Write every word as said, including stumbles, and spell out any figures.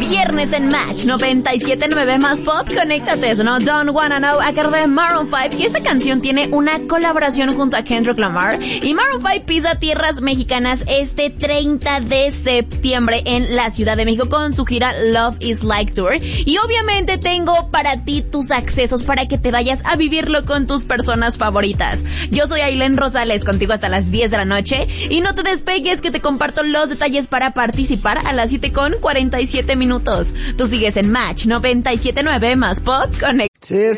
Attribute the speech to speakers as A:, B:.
A: viernes en Match noventa y siete punto nueve más Pop. Conéctate, ¿no? Don't Wanna Know, a cargo de Maroon five, que esta canción tiene una colaboración junto a Kendrick Lamar. Y Maroon five pisa tierras mexicanas este treinta de septiembre en la Ciudad de México con su gira Love is Like Tour. Y obviamente tengo para ti tus accesos para que te vayas a vivirlo con tus personas favoritas. Yo soy Ailén Rosales, contigo hasta las diez de la noche. Y no te despegues, que te comparto los detalles para participar a las siete con cuarenta y siete minutos. Tú sigues en Match noventa y siete punto nueve más Pop. Connect.
B: Sí,